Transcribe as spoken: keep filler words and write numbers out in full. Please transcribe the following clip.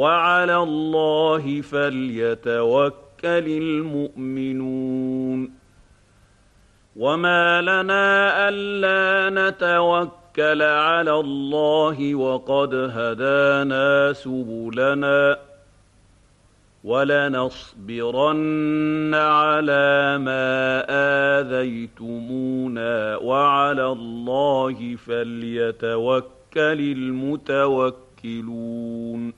وعلى الله فليتوكل المؤمنون وما لنا ألا نتوكل على الله وقد هدانا سبلنا ولنصبرن على ما آذيتمونا وعلى الله فليتوكل المتوكلون